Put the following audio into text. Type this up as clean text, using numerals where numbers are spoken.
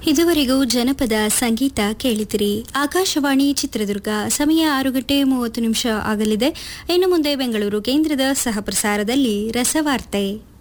ಇದುವರೆಗೂ ಜನಪದ ಸಂಗೀತ ಕೇಳಿದಿರಿ. ಆಕಾಶವಾಣಿ ಚಿತ್ರದುರ್ಗ. ಸಮಯ 6:30 ಆಗಲಿದೆ. ಇನ್ನು ಮುಂದೆ ಬೆಂಗಳೂರು ಕೇಂದ್ರದ ಸಹ ಪ್ರಸಾರದಲ್ಲಿ ರಸವಾರ್ತೆ.